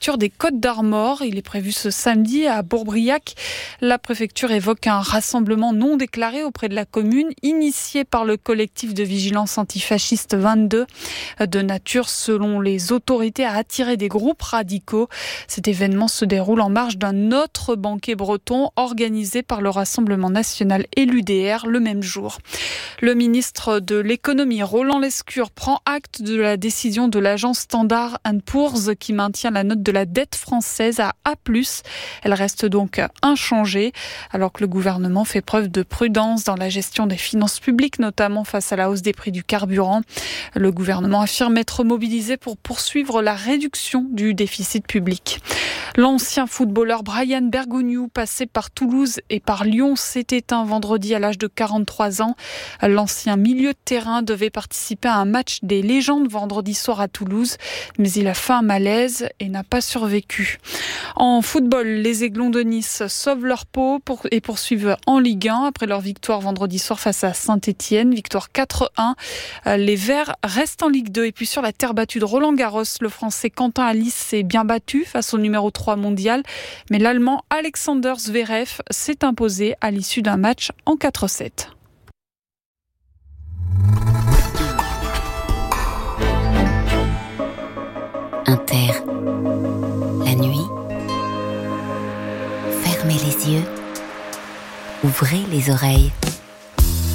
préfecture des Côtes-d'Armor. Il est prévu ce samedi à Bourbriac. La préfecture évoque un rassemblement non déclaré auprès de la commune, initié par le collectif de vigilance antifasciste 22, de nature, selon les autorités, à attirer des groupes radicaux. Cet événement se déroule en marge d'un autre banquet breton organisé par le Rassemblement national et l'UDR le même jour. Le ministre de l'économie, Roland Lescure, prend acte de la décision de l'agence Standard & Poor's qui maintient la note de la dette française à A+. Elle reste donc inchangée, alors que le gouvernement fait preuve de prudence dans la gestion des finances publiques, notamment face à la hausse des prix du carburant. Le gouvernement affirme être mobilisé pour poursuivre la réduction du déficit public. L'ancien footballeur Brian Bergogneau, passé par Toulouse et par Lyon, s'est éteint vendredi à l'âge de 43 ans. L'ancien milieu de terrain devait participer à un match des légendes vendredi soir à Toulouse, mais il a fait un malaise et n'a pas survécu. En football, les Aiglons de Nice sauvent leur peau et poursuivent en Ligue 1 après leur victoire vendredi soir face à Saint-Etienne, victoire 4-1. Les Verts restent en Ligue 2 et puis sur la terre battue de Roland-Garros, le Français Quentin Halys s'est bien battu face au numéro 3 mondial, mais l'Allemand Alexander Zverev s'est imposé à l'issue d'un match en 4-7. Inter. La nuit. Fermez les yeux. Ouvrez les oreilles.